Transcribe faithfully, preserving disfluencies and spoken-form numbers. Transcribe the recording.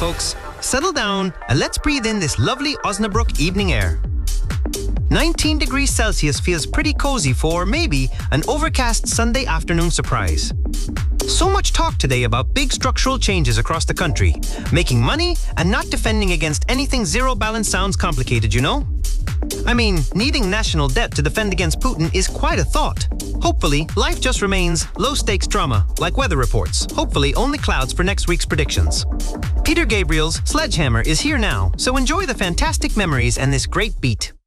folks. Settle down and let's breathe in this lovely Osnabrück evening air. nineteen degrees Celsius feels pretty cozy for, maybe, an overcast Sunday afternoon surprise. So much talk today about big structural changes across the country. Making money and not defending against anything zero balance sounds complicated, you know? I mean, needing national debt to defend against Putin is quite a thought. Hopefully, life just remains low-stakes drama, like weather reports. Hopefully, only clouds for next week's predictions. Peter Gabriel's Sledgehammer is here now, so enjoy the fantastic memories and this great beat.